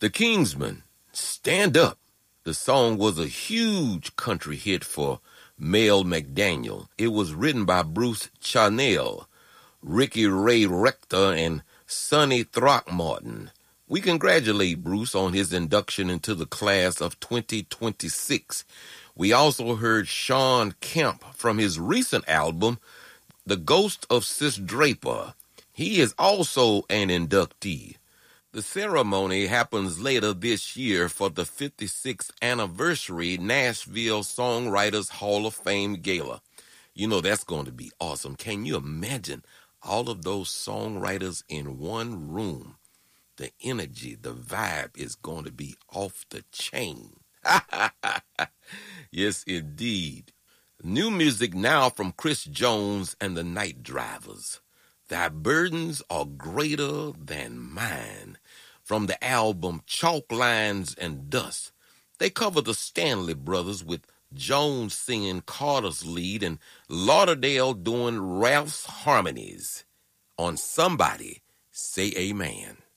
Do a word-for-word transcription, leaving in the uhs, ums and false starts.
The Kingsmen, Stand Up. The song was a huge country hit for Mel McDaniel. It was written by Bruce Charnel, Ricky Ray Rector, and Sonny Throckmorton. We congratulate Bruce on his induction into the class of twenty twenty-six. We also heard Sean Kemp from his recent album, The Ghost of Sis Draper. He is also an inductee. The ceremony happens later this year for the fifty-sixth anniversary Nashville Songwriters Hall of Fame Gala. You know, that's going to be awesome. Can you imagine all of those songwriters in one room? The energy, the vibe is going to be off the chain. Yes, indeed. New music now from Chris Jones and the Night Drivers. Thy burdens are greater than mine. From the album Chalk Lines and Dust. They cover the Stanley Brothers with Jones singing Carter's lead and Lauderdale doing Ralph's harmonies. On Somebody Say Amen.